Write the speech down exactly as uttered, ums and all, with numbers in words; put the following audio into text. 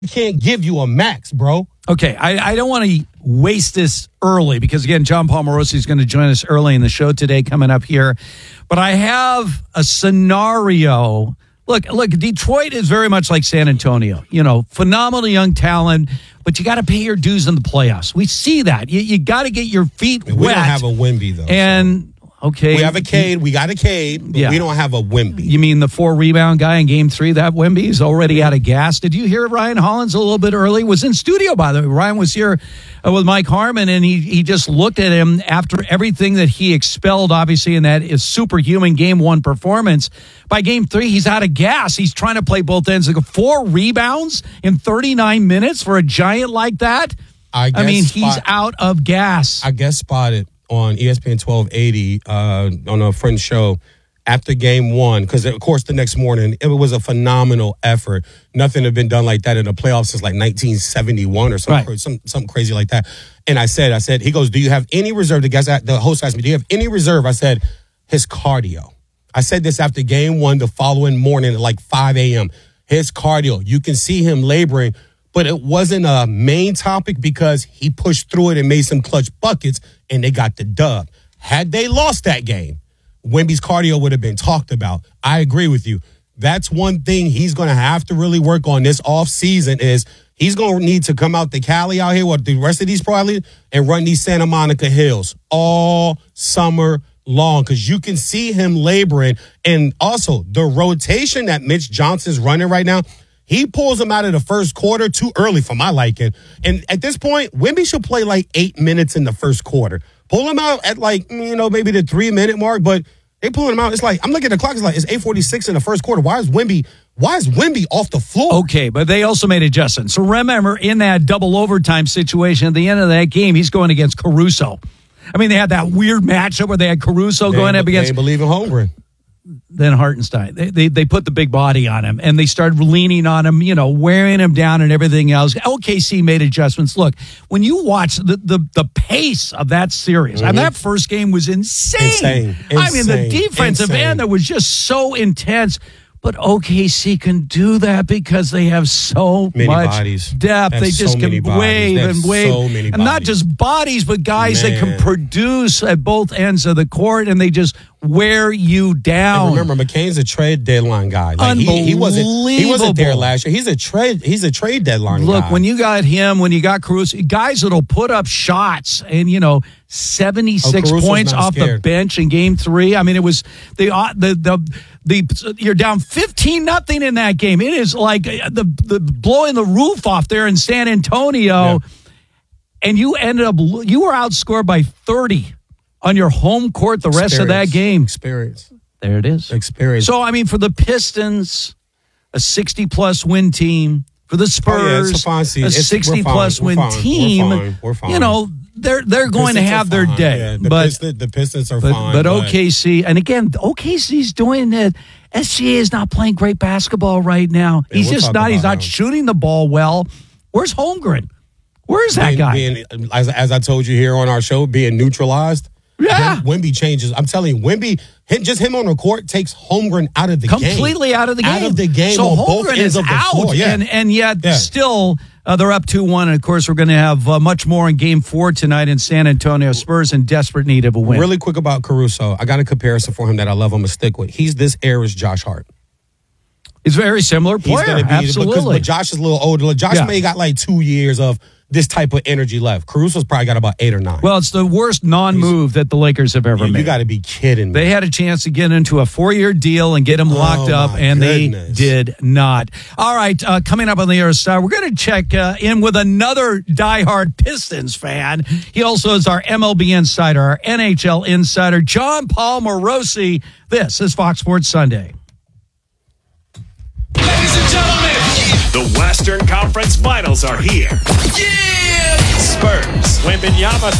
can't give you a max, bro. Okay, I, I don't want to waste this early because, again, John Paul Morosi is going to join us early in the show today coming up here. But I have a scenario. Look, look, Detroit is very much like San Antonio. You know, phenomenal young talent, but you got to pay your dues in the playoffs. We see that. You, you got to get your feet we wet. We don't have a Wemby, though. And... So. Okay. We have a Cade. We got a Cade, but yeah. we don't have a Wemby. You mean the four-rebound guy in Game three? That Wemby is already out of gas. Did you hear Ryan Hollins a little bit early? Was in studio, by the way. Ryan was here uh, with Mike Harmon, and he, he just looked at him after everything that he expelled, obviously, in that is superhuman Game one performance. By Game three, he's out of gas. He's trying to play both ends. Like four rebounds in thirty-nine minutes for a giant like that? I, guess I mean, spot, he's out of gas. I guess spotted on E S P N twelve eighty uh, on a friend's show after game one, because, of course, the next morning, it was a phenomenal effort. Nothing had been done like that in the playoffs since like nineteen seventy-one or something, right. some, something crazy like that. And I said, I said, he goes, do you have any reserve? The, guys, the host asked me, do you have any reserve? I said, his cardio. I said this after game one the following morning at like five a.m. His cardio. You can see him laboring, but it wasn't a main topic because he pushed through it and made some clutch buckets, and they got the dub. Had they lost that game, Wemby's cardio would have been talked about. I agree with you. That's one thing he's going to have to really work on this offseason is he's going to need to come out to Cali out here with the rest of these pro athletes and run these Santa Monica hills all summer long because you can see him laboring. And also the rotation that Mitch Johnson's running right now, he pulls him out of the first quarter too early for my liking. And at this point, Wemby should play like eight minutes in the first quarter. Pull him out at like, you know, maybe the three-minute mark, but they pulling him out. It's like, I'm looking at the clock. It's like, it's eight forty-six in the first quarter. Why is Wemby, why is Wemby off the floor? Okay, but they also made adjustments. So remember, in that double overtime situation at the end of that game, he's going against Caruso. I mean, they had that weird matchup where they had Caruso they going up against. They believe in Holmgren. Then Hartenstein. They, they they put the big body on him, and they started leaning on him, you know, wearing him down and everything else. O K C made adjustments. Look, when you watch the the, the pace of that series, mm-hmm. I mean, that first game was insane. Insane. Insane. I mean, the defensive insane. end that was just so intense. But O K C can do that because they have so many much bodies. depth. They, they just so can wave and wave. So many and bodies. not just bodies, but guys Man. that can produce at both ends of the court, and they just wear you down. And remember, McCain's a trade deadline guy. Like Unbelievable. He, he wasn't. He wasn't there last year. He's a trade. He's a trade deadline Look, guy. when you got him, when you got Caruso, guys that'll put up shots and you know seventy-six oh, points off scared. the bench in Game Three. I mean, it was the uh, the the. The you're down fifteen nothing in that game. It is like the the blowing the roof off there in San Antonio, yeah. And you ended up you were outscored by thirty on your home court the rest Experience. of that game. Experience. There it is. Experience. So I mean, for the Pistons, a sixty plus win team. For the Spurs, oh, yeah, it's a, fine a it's, sixty plus win fine. team. We're fine. We're fine. You know. They're they're going to have their day, yeah, the but Pistons, the Pistons are but, fine. But, but O K C, and again, O K C's doing it. S G A is not playing great basketball right now. Yeah, he's we'll just not. He's not him. shooting the ball well. Where's Holmgren? Where's that being, guy? Being, as, as I told you here on our show, being neutralized. Yeah, Wemby changes. I'm telling you, Wemby, just him on the court takes Holmgren out of the completely game, completely out of the game, out of the game. So on Holmgren both is ends of the out, floor. Yeah. and and yet yeah. still. Uh, they're up two one, and of course, we're going to have uh, much more in Game Four tonight in San Antonio. Spurs in desperate need of a win. Really quick about Caruso, I got a comparison for him that I love him to stick with. He's this era's Josh Hart. He's a very similar player. He's gonna be, absolutely. Because, but Josh is a little older. Josh Yeah. may got like two years of this type of energy left. Caruso's probably got about eight or nine. Well, it's the worst non-move that the Lakers have ever yeah, made. You got to be kidding me. They had a chance to get into a four-year deal and get him locked oh, up, and goodness. they did not. All right, uh, coming up on the other side, we're going to check uh, in with another diehard Pistons fan. He also is our M L B insider, our N H L insider, John Paul Morosi. This is Fox Sports Sunday. Ladies and gentlemen, the Western Conference Finals are here. Yeah! Spurs, Wembanyama